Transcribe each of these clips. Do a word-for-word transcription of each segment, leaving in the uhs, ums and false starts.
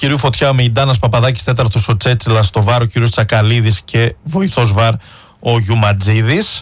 κυρίου Φωτιά με Ιντάνας Παπαδάκης, τέταρτος ο Τσέτσιλας, στο βάρ ο κύριος Τσακαλίδης και βοηθός βάρ ο Γιουματζίδης.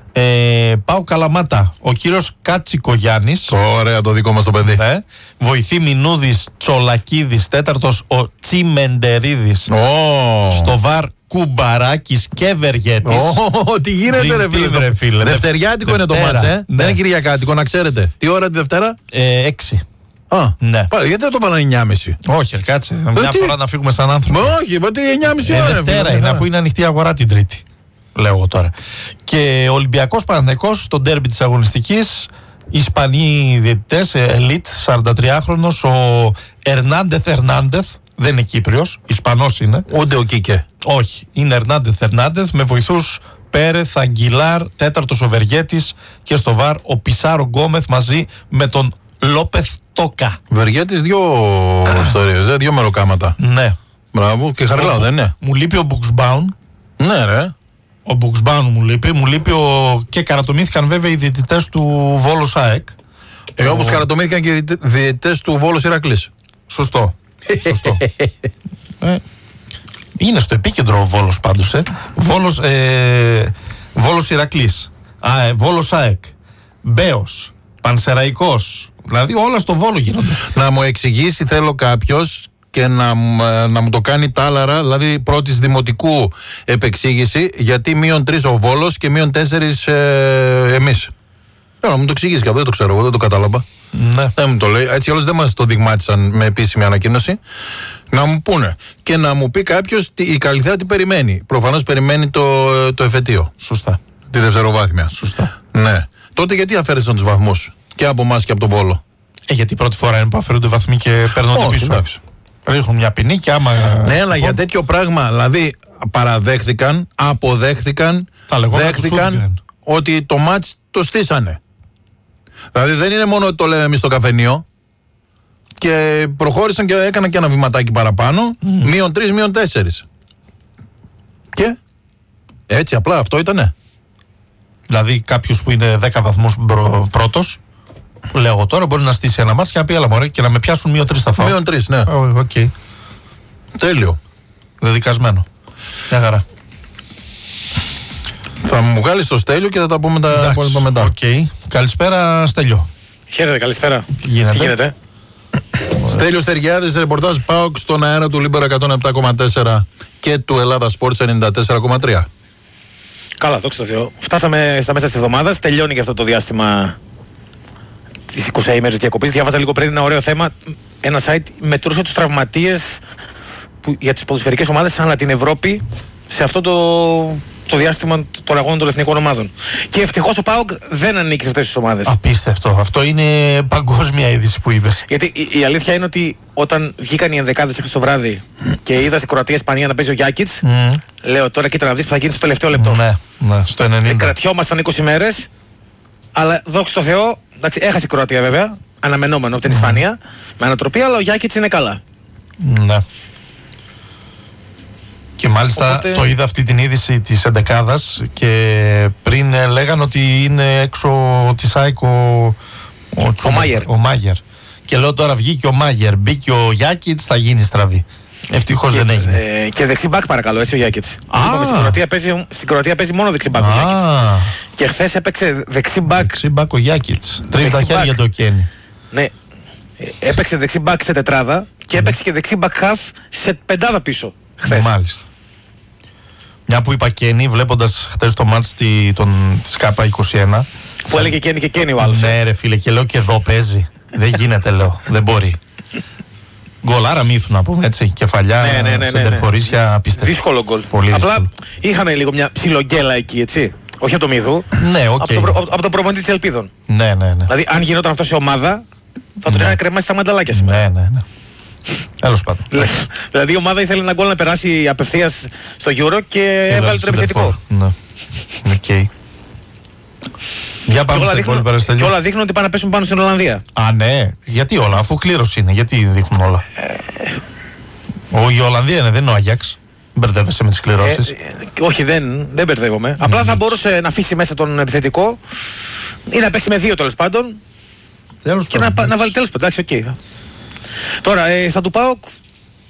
Ε, Πάω Καλαμάτα, ο κύριος Κάτσικογιάννης. Ωραία, το δικό μας το παιδί. Ναι. Βοηθή Μινούδης Τσολακίδης, τέταρτος ο Τσιμεντερίδης. Oh. Στο βάρ Κουμπαράκης και Βεργέτης. Oh, τι γίνεται, ρε φίλε. Ρε, φίλε. Δευτεριάτικο είναι το μάτς, ε. Ναι. Δεν είναι Κυριακάτικο, να ξέρετε. Τι ώρα τη Δευτέρα? Ε, έξι. Α, ναι. Πάλι, γιατί δεν το βάλανε εννιά και μισή? Όχι, ρε, κάτσε. Μια τι? φορά να φύγουμε σαν άνθρωποι. Μα όχι, μα τι εννιά και μισή Ε, ώρα. Δευτέρα φίλε, είναι, ναι. αφού είναι ανοιχτή αγορά την Τρίτη. Λέω εγώ τώρα. Και Ολυμπιακός Παναθηναϊκός στο ντέρμπι της αγωνιστικής. Ισπανοί διαιτητές, ελίτ, σαραντατριάχρονος ο Ερνάντεθ Ερνάντεθ. Δεν είναι Κύπριος, Ισπανός είναι. Ούτε ο Κίκε. Όχι, είναι Ερνάντεθ Ερνάντεθ με βοηθούς Πέρεθ, Αγγιλάρ, τέταρτος ο Βεργέτης και στο βάρ ο Πισάρο Γκόμεθ μαζί με τον Λόπεθ Τόκα. Βεργέτης δύο ιστορίες, ε, δύο μεροκάματα. Ναι. Μπράβο, και χαριλάω, δεν είναι? Μου λείπει ο Μπουξμπάουν. Ναι, ρε. Ο Μπουξμπάουν μου λείπει. Μου λείπει ο... και καρατομήθηκαν βέβαια οι διαιτητές του Βόλος ΑΕΚ. Ε, ο... όπως καρατομήθηκαν και οι διαιτητές του Βόλος Ηρακλής. Σωστό. Σωστό. ε, είναι στο επίκεντρο ο Βόλος πάντως. Ε. Βόλος, ε, Βόλος Ηρακλής. Α, ε, Βόλος ΑΕΚ. Μπέος. Πανσεραϊκός. Δηλαδή όλα στο Βόλο γίνονται. Να μου εξηγήσει θέλω κάποιος και να, να μου το κάνει τάλαρα, δηλαδή πρώτης δημοτικού επεξήγηση, γιατί μείον τρεις ο Βόλος και μείον τέσσερις ε, εμείς. Ε, να μου το εξηγήσει κάποιος, δεν το ξέρω εγώ, δεν το κατάλαβα. Ναι. Δεν μου το λέει. Έτσι όλες δεν μας το δειγμάτισαν με επίσημη ανακοίνωση. Να μου πούνε και να μου πει κάποιος η Καλυθέα τι περιμένει. Προφανώς περιμένει το, το εφετείο. Σωστά. Τη δευτεροβάθμια. Σωστά. Ναι. Τότε γιατί αφαίρεσαν τους βαθμούς και από εμάς και από τον Βόλο? Ε, γιατί η πρώτη φορά είναι που αφαιρούνται βαθμοί και παίρνονται Όχι, πίσω. εντάξει. Ρίχνουν μια ποινή και άμα. Ναι, αλλά για τέτοιο πράγμα, δηλαδή παραδέχθηκαν, αποδέχθηκαν, Τα λεγόμενα δέχθηκαν του ότι το μάτς το στήσανε. Δηλαδή δεν είναι μόνο ότι το λέμε εμείς στο καφενείο, και προχώρησαν και έκαναν και ένα βηματάκι παραπάνω, mm. μείον τρεις, μείον τέσσερις. Και έτσι απλά αυτό ήτανε. Δηλαδή κάποιος που είναι δέκα βαθμούς πρώτος, λέω εγώ τώρα, μπορεί να στήσει ένα μάτς και να πει έλα μωρέ και να με πιάσουν μείον τρεις θα φάω. Μείον τρεις, ναι. Οκ. Okay. Τέλειο. Δεδικασμένο. Μια χαρά. Θα μου βγάλεις το Στέλιο και θα τα πούμε τα υπόλοιπα μετά. Οκ. Okay. Καλησπέρα Στέλιο. Χαίρετε, καλησπέρα. Τι γίνεται? Τι γίνεται? Στέλιος Ταιριάδης, ρεπορτάζ ΠΑΟΚ στον αέρα του Λίμπερο εκατόν επτά κόμμα τέσσερα και του Ελλάδα Sports ενενήντα τέσσερα κόμμα τρία. Καλά, δόξα τω Θεώ. Φτάσαμε στα μέσα της εβδομάδας, τελειώνει και αυτό το διάστημα της είκοσι ημέρες διακοπής. Διάβαζα λίγο πριν ένα ωραίο θέμα. Ένα site μετρούσε τους τραυματίες που, για τις ποδοσφαιρικές ομάδες ανά την Ευρώπη σε αυτό το, το διάστημα των αγώνων των εθνικών ομάδων. Και ευτυχώς ο ΠΑΟΚ δεν ανήκει σε αυτές τις ομάδες. Απίστευτο. Αυτό είναι παγκόσμια είδηση που είδες. Γιατί η, η αλήθεια είναι ότι όταν βγήκαν οι ενδεκάδες χθες το βράδυ και είδα στην Κροατία-Ισπανία να παίζει ο Γιάκιτς, mm. λέω τώρα κοίτα να δεις που θα γίνει στο τελευταίο λεπτό. Ναι, ναι, στο ενενήντα. Ε, κρατιόμασταν είκοσι μέρες, αλλά δόξα τω Θεώ, εντάξει, έχασε η Κροατία βέβαια, αναμενόμενο από την Ισπανία, mm. με ανατροπή, αλλά ο Γιάκιτς είναι καλά. Ναι. Και μάλιστα οπότε... το είδα αυτή την είδηση της εντεκάδας και πριν ε, λέγαν ότι είναι έξω της ΑΕΚ ο, ο, ο Μάγερ. ο Μάγερ. Και λέω τώρα βγήκε ο Μάγερ, μπήκε ο Γιάκιτς, θα γίνει στραβή. Ευτυχώς δεν έγινε. Ε, και δεξί μπακ παρακαλώ, έτσι ο Γιάκιτς. Είπαμε, στην, Κροατία παίζει, στην Κροατία παίζει μόνο δεξί μπακ ο Γιάκιτς. Και χθες έπαιξε δεξί μπακ. Δεξί μπακ ο Γιάκιτς. Τρίβει τα χέρια το Κένι. Ναι. Έπαιξε δεξί μπακ σε τετράδα και έπαιξε και δεξί μπακ χαφ σε πεντάδα πίσω. Χθες. Μάλιστα. Μια που είπα Κένι, βλέποντας χτες το μάτς τη, της ΚΑΠΑ είκοσι ένα. Που έλεγε Κένι και Κένι ο άλλος. Ναι, ρε φίλε, και λέω και εδώ παίζει. Δεν γίνεται, λέω. Δεν μπορεί. Γκολάρα μύθου να πούμε έτσι. Κεφαλιά, ναι, ναι, ναι, ναι, σεντερφορίσια, ναι. απίστευτο. Δύσκολο γκολ. Πολύ Απλά δύσκολο. είχαμε λίγο μια ψιλογκέλα εκεί, έτσι. Όχι από το μύθου. Ναι, οκ. Okay. Από, από τον προπονητή της Ελπίδων. Ναι, ναι, ναι. Δηλαδή, αν γινόταν αυτό σε ομάδα, θα τον ναι. είχαν κρεμάσει τα μανταλάκια σήμερα. Ναι, ναι, ναι. Τέλος πάντων. Δηλαδή η ομάδα ήθελε ένα γκολ να περάσει απευθείας στο Euro και έβαλε το επιθετικό. Ναι. Οκ. Για πάμε στο υπόλοιπο Παραστέλιο. Και όλα δείχνουν ότι πάνε να πέσουν πάνω στην Ολλανδία. Α, ναι. Γιατί όλα, αφού κλήρωση είναι, γιατί δείχνουν όλα. Ο, η Ολλανδία είναι, δεν είναι ο Άγιαξ. Μπερδεύεσαι με τις κληρώσεις. Ε, ε, όχι, δεν, δεν μπερδεύομαι. Mm. Απλά θα μπορούσε να αφήσει μέσα τον επιθετικό ή να παίξει με δύο τέλος πάντων. Τέλος και πάντων. να, να βάλει τέλος πάντων. Εντάξει, οκ. Okay. Τώρα, ε, στα του ΠΑΟΚ